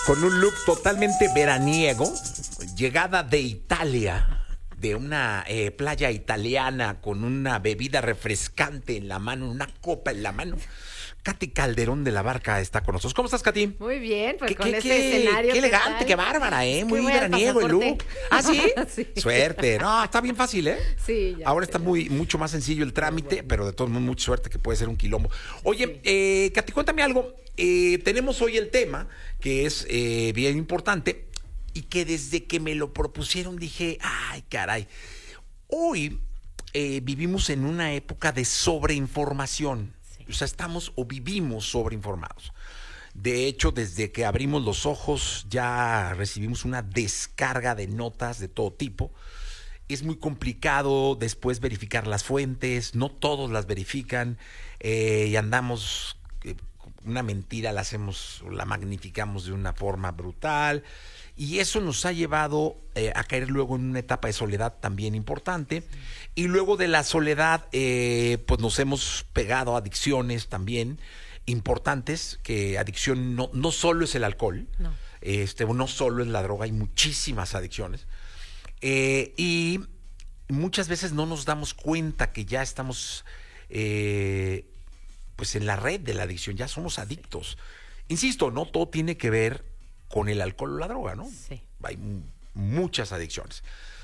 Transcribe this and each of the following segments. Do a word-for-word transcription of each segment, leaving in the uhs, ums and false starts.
con un look totalmente veraniego, llegada de Italia, de una eh, playa italiana, con una bebida refrescante en la mano, una copa en la mano. Katy Calderón de la Barca está con nosotros. ¿Cómo estás, Katy? Muy bien, pues ¿Qué, con qué, ese qué, escenario. Qué elegante, tal? qué bárbara, ¿eh? Es Muy voy veraniego el pasaporte. look. ¿Ah, sí? Sí. Suerte. No, está bien fácil, ¿eh? Sí, ya Ahora sé, está ya muy, mucho más sencillo el trámite, bueno. pero de todos modos, mucha suerte que puede ser un quilombo. Oye, Sí. eh, Katy, cuéntame algo. Eh, tenemos hoy el tema que es eh, bien importante y que desde que me lo propusieron dije, ay, caray. Hoy eh, vivimos en una época de sobreinformación. Sí. O sea, estamos o vivimos sobreinformados. De hecho, desde que abrimos los ojos ya recibimos una descarga de notas de todo tipo. Es muy complicado después verificar las fuentes, no todos las verifican eh, y andamos, eh, una mentira la hacemos, la magnificamos de una forma brutal. Y eso nos ha llevado eh, a caer luego en una etapa de soledad también importante. Y luego de la soledad, eh, pues nos hemos pegado a adicciones también importantes, que adicción no, no solo es el alcohol, No. este, no solo es la droga, hay muchísimas adicciones. Eh, y muchas veces no nos damos cuenta que ya estamos eh, pues en la red de la adicción, ya somos adictos. Insisto, no todo tiene que ver con el alcohol o la droga, ¿no? Sí. Hay m- muchas adicciones.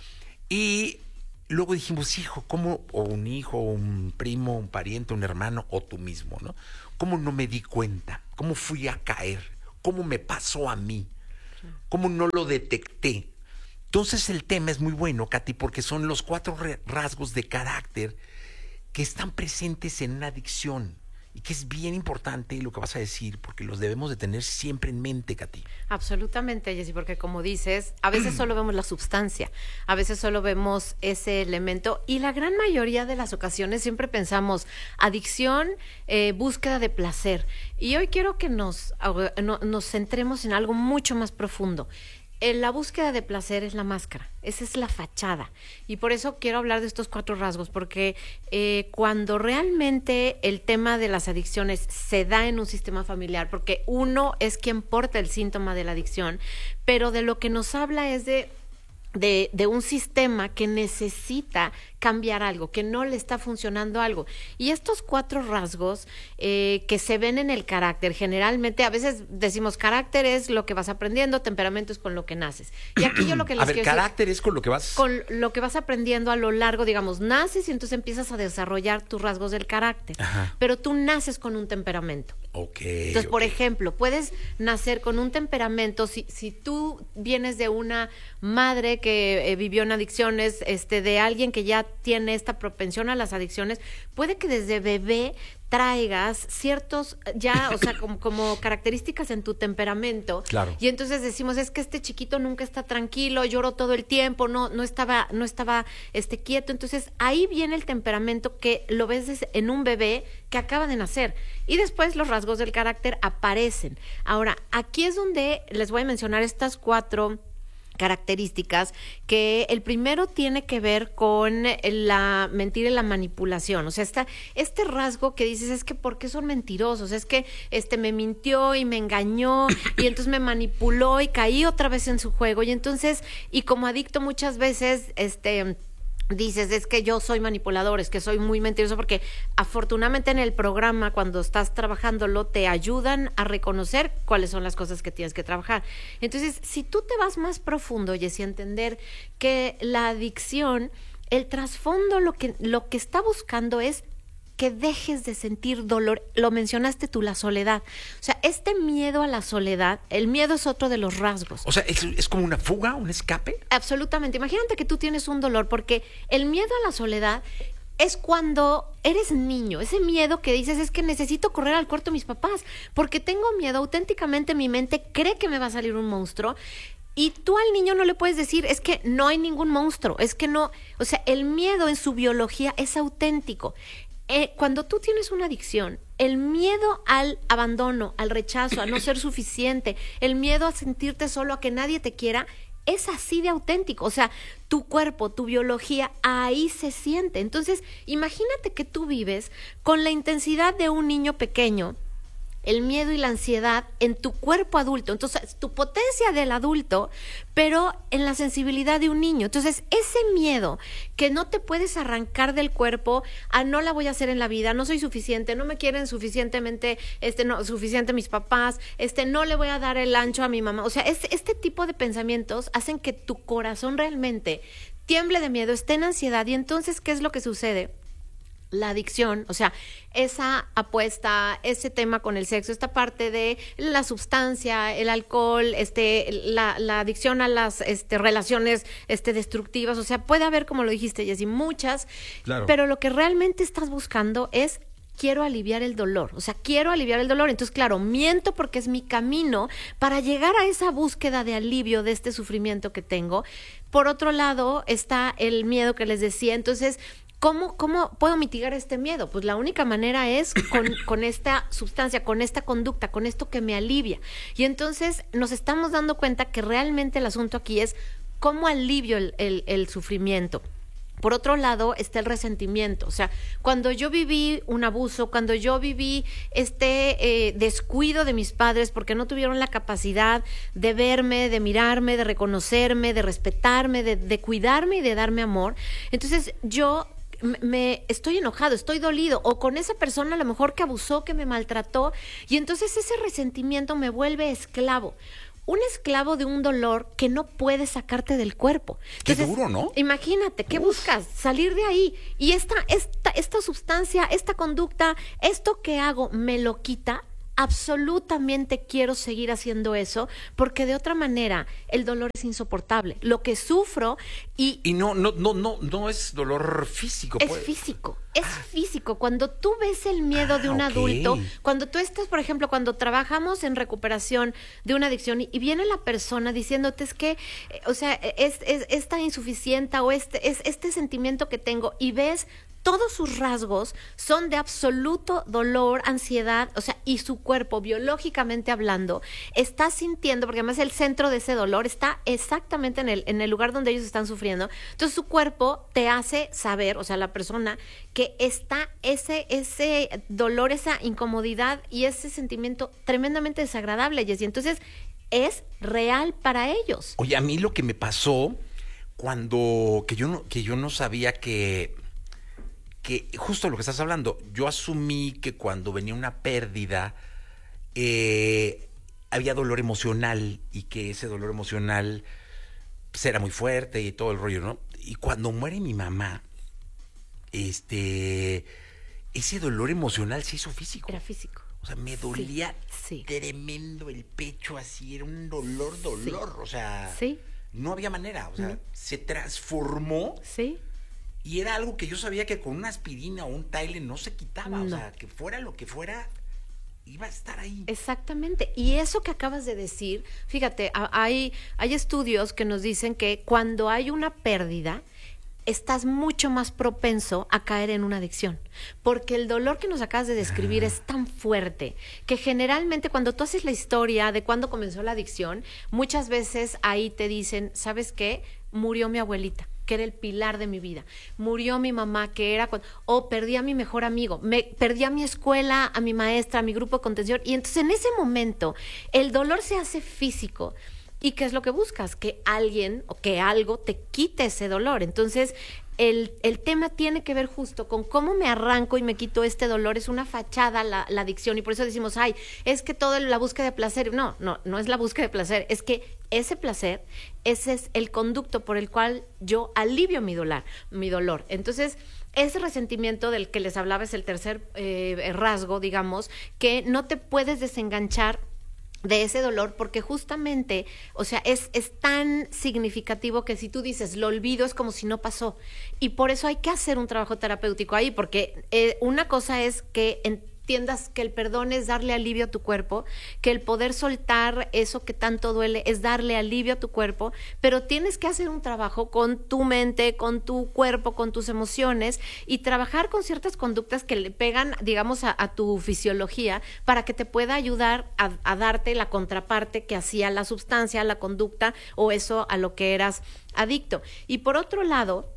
Y luego dijimos, hijo, ¿cómo? O un hijo, un primo, un pariente, un hermano, o tú mismo, ¿no? ¿Cómo no me di cuenta? ¿Cómo fui a caer? ¿Cómo me pasó a mí? ¿Cómo no lo detecté? Entonces el tema es muy bueno, Katy, porque son los cuatro re- rasgos de carácter que están presentes en una adicción y que es bien importante lo que vas a decir, porque los debemos de tener siempre en mente, Katy. Absolutamente, Jessy, porque como dices, a veces solo vemos la sustancia, a veces solo vemos ese elemento y la gran mayoría de las ocasiones siempre pensamos adicción, eh, búsqueda de placer. Y hoy quiero que nos, no, nos centremos en algo mucho más profundo. En la búsqueda de placer es la máscara, esa es la fachada. Y por eso quiero hablar de estos cuatro rasgos, porque eh, cuando realmente el tema de las adicciones se da en un sistema familiar, porque uno es quien porta el síntoma de la adicción, pero de lo que nos habla es de... De, de un sistema que necesita cambiar algo, que no le está funcionando algo. Y estos cuatro rasgos eh, que se ven en el carácter, generalmente, a veces decimos carácter es lo que vas aprendiendo, temperamento es con lo que naces. Y aquí yo lo que les A ver, quiero carácter decir, es con lo que vas... con lo que vas aprendiendo a lo largo, digamos, naces y entonces empiezas a desarrollar tus rasgos del carácter. Ajá. Pero tú naces con un temperamento. Ok. Entonces, por ok. ejemplo, puedes nacer con un temperamento, si, si tú vienes de una madre que eh, vivió en adicciones, este, de alguien que ya tiene esta propensión a las adicciones, puede que desde bebé traigas ciertos, ya, o sea, como, como características en tu temperamento. Claro. Y entonces decimos, es que este chiquito nunca está tranquilo, lloró todo el tiempo, no, no estaba, no estaba este, quieto. Entonces, ahí viene el temperamento que lo ves des- en un bebé que acaba de nacer. Y después los rasgos del carácter aparecen. Ahora, aquí es donde les voy a mencionar estas cuatro características, que el primero tiene que ver con la mentira y la manipulación. O sea, esta, este rasgo que dices es que ¿por qué son mentirosos? Es que este me mintió y me engañó y entonces me manipuló y caí otra vez en su juego. Y entonces, y como adicto muchas veces, este... dices, es que yo soy manipulador, es que soy muy mentiroso, porque afortunadamente en el programa, cuando estás trabajándolo, te ayudan a reconocer cuáles son las cosas que tienes que trabajar. Entonces, si tú te vas más profundo, Jessy, a entender que la adicción, el trasfondo, lo que, lo que está buscando es que dejes de sentir dolor. Lo mencionaste tú, la soledad. O sea, este miedo a la soledad, el miedo es otro de los rasgos. O sea, ¿es, es como una fuga, un escape? Absolutamente. Imagínate que tú tienes un dolor, porque el miedo a la soledad es cuando eres niño, ese miedo que dices es que necesito correr al cuarto de mis papás, porque tengo miedo, auténticamente mi mente cree que me va a salir un monstruo. Y tú al niño no le puedes decir, es que no hay ningún monstruo, es que no, o sea, el miedo en su biología es auténtico. Eh, cuando tú tienes una adicción, el miedo al abandono, al rechazo, a no ser suficiente, el miedo a sentirte solo, a que nadie te quiera, es así de auténtico. O sea, tu cuerpo, tu biología, ahí se siente. Entonces, imagínate que tú vives con la intensidad de un niño pequeño, el miedo y la ansiedad en tu cuerpo adulto. Entonces, tu potencia del adulto, pero en la sensibilidad de un niño. Entonces, ese miedo que no te puedes arrancar del cuerpo, a no la voy a hacer en la vida, no soy suficiente, no me quieren suficientemente, este, no, suficiente mis papás, este, no le voy a dar el ancho a mi mamá. O sea, es, este tipo de pensamientos hacen que tu corazón realmente tiemble de miedo, esté en ansiedad. Y entonces, ¿qué es lo que sucede? La adicción, o sea, esa apuesta, ese tema con el sexo, esta parte de la sustancia, el alcohol, este, la, la adicción a las este, relaciones este, destructivas, o sea, puede haber, como lo dijiste, Jessy, muchas, claro. Pero lo que realmente estás buscando es quiero aliviar el dolor, o sea, quiero aliviar el dolor. Entonces, claro, miento porque es mi camino para llegar a esa búsqueda de alivio de este sufrimiento que tengo. Por otro lado, está el miedo que les decía. Entonces, ¿Cómo, ¿Cómo puedo mitigar este miedo? Pues la única manera es con, con esta sustancia, con esta conducta, con esto que me alivia. Y entonces nos estamos dando cuenta que realmente el asunto aquí es cómo alivio el, el, el sufrimiento. Por otro lado está el resentimiento, o sea, cuando yo viví un abuso, cuando yo viví este eh, descuido de mis padres porque no tuvieron la capacidad de verme, de mirarme, de reconocerme, de respetarme, de, de cuidarme y de darme amor, entonces yo me estoy enojado, estoy dolido, o con esa persona a lo mejor que abusó, que me maltrató, y entonces ese resentimiento me vuelve esclavo. Un esclavo de un dolor que no puedes sacarte del cuerpo. Entonces, qué duro, ¿no? Imagínate, ¿qué Uf. buscas? Salir de ahí. Y esta, esta, esta sustancia, esta conducta, esto que hago, me lo quita. Absolutamente quiero seguir haciendo eso, porque de otra manera el dolor es insoportable. Lo que sufro y... Y no, no, no, no, no es dolor físico. Es pues. físico, es ah. físico. Cuando tú ves el miedo ah, de un okay. adulto, cuando tú estás, por ejemplo, cuando trabajamos en recuperación de una adicción y, y viene la persona diciéndote es que, eh, o sea, es, es, esta insuficiente o este, es este sentimiento que tengo, y ves todos sus rasgos son de absoluto dolor, ansiedad, o sea, y su cuerpo, biológicamente hablando, está sintiendo, porque además el centro de ese dolor está exactamente en el, en el lugar donde ellos están sufriendo. Entonces su cuerpo te hace saber, o sea, la persona, que está ese, ese dolor, esa incomodidad y ese sentimiento tremendamente desagradable, Jessy. Entonces es real para ellos. Oye, a mí lo que me pasó cuando, que yo no, que yo no sabía que... que justo lo que estás hablando, yo asumí que cuando venía una pérdida eh, había dolor emocional y que ese dolor emocional pues, era muy fuerte y todo el rollo, ¿no? Y cuando muere mi mamá, este, ese dolor emocional se hizo físico. Era físico. O sea, me dolía sí, sí. tremendo el pecho, así, era un dolor, dolor, sí. o sea, sí. no había manera, o sea, ¿Mm? se transformó. Sí. Y era algo que yo sabía que con una aspirina o un Tylenol no se quitaba. No. O sea, que fuera lo que fuera, iba a estar ahí. Exactamente. Y eso que acabas de decir, fíjate, hay, hay estudios que nos dicen que cuando hay una pérdida, estás mucho más propenso a caer en una adicción. Porque el dolor que nos acabas de describir ah. es tan fuerte que generalmente cuando tú haces la historia de cuándo comenzó la adicción, muchas veces ahí te dicen, ¿sabes qué? Murió mi abuelita, que era el pilar de mi vida. Murió mi mamá, que era... Con... O perdí a mi mejor amigo, me perdí a mi escuela, a mi maestra, a mi grupo de contención. Y entonces en ese momento el dolor se hace físico. ¿Y qué es lo que buscas? Que alguien o que algo te quite ese dolor. Entonces el, el tema tiene que ver justo con cómo me arranco y me quito este dolor. Es una fachada la, la adicción, y por eso decimos, ay, es que todo la búsqueda de placer. No, no, no es la búsqueda de placer, es que ese placer, ese es el conducto por el cual yo alivio mi dolor, mi dolor. Entonces, ese resentimiento del que les hablaba es el tercer eh, rasgo, digamos, que no te puedes desenganchar de ese dolor, porque justamente, o sea, es, es tan significativo que si tú dices, lo olvido, es como si no pasó. Y por eso hay que hacer un trabajo terapéutico ahí, porque eh, una cosa es que entiendas que el perdón es darle alivio a tu cuerpo, que el poder soltar eso que tanto duele es darle alivio a tu cuerpo, pero tienes que hacer un trabajo con tu mente, con tu cuerpo, con tus emociones, y trabajar con ciertas conductas que le pegan, digamos, a, a tu fisiología, para que te pueda ayudar a, a darte la contraparte que hacía la sustancia, la conducta o eso a lo que eras adicto. Y por otro lado,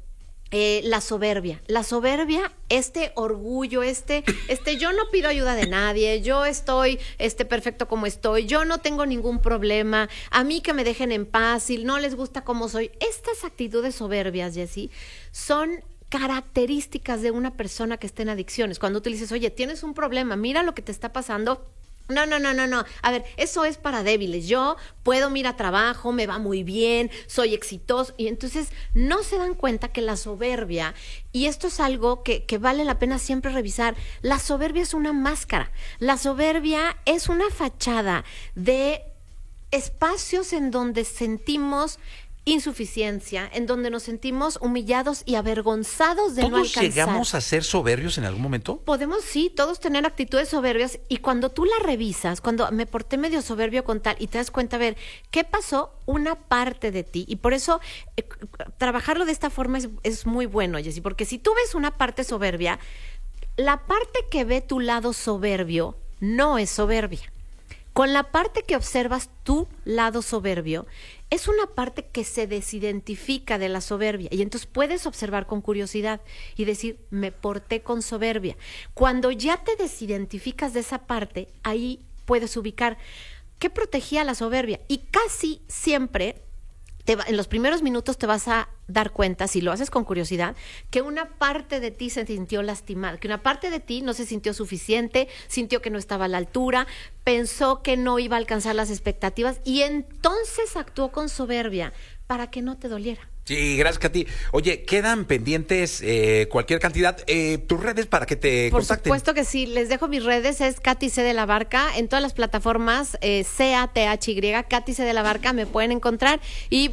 Eh, la soberbia, la soberbia, este orgullo, este, este, yo no pido ayuda de nadie, yo estoy, este, perfecto como estoy, yo no tengo ningún problema, a mí que me dejen en paz, si no les gusta como soy. Estas actitudes soberbias, Jessy, son características de una persona que está en adicciones. Cuando tú le dices, oye, tienes un problema, mira lo que te está pasando. No, no, no, no, no. A ver, eso es para débiles. Yo puedo ir a trabajo, me va muy bien, soy exitoso. Y entonces no se dan cuenta que la soberbia, y esto es algo que, que vale la pena siempre revisar, la soberbia es una máscara. La soberbia es una fachada de espacios en donde sentimos insuficiencia, en donde nos sentimos humillados y avergonzados de no ¿Todos alcanzar. llegamos a ser soberbios en algún momento? Podemos, sí, todos tener actitudes soberbias, y cuando tú la revisas, cuando me porté medio soberbio con tal y te das cuenta, a ver, ¿qué pasó? Una parte de ti, y por eso eh, trabajarlo de esta forma es, es muy bueno, Jessy, porque si tú ves una parte soberbia, la parte que ve tu lado soberbio no es soberbia. Con la parte que observas tu lado soberbio, es una parte que se desidentifica de la soberbia, y entonces puedes observar con curiosidad y decir, me porté con soberbia. Cuando ya te desidentificas de esa parte, ahí puedes ubicar qué protegía la soberbia, y casi siempre te va, en los primeros minutos te vas a dar cuenta, si lo haces con curiosidad, que una parte de ti se sintió lastimada, que una parte de ti no se sintió suficiente, sintió que no estaba a la altura, pensó que no iba a alcanzar las expectativas, y entonces actuó con soberbia para que no te doliera. Sí, gracias, Katy. Oye, quedan pendientes eh, cualquier cantidad. Eh, tus redes para que te Por contacten. supuesto que sí. Les dejo mis redes. Es Katy C. de la Barca. En todas las plataformas, eh, C A T H Y, Katy C. de la Barca, me pueden encontrar. Y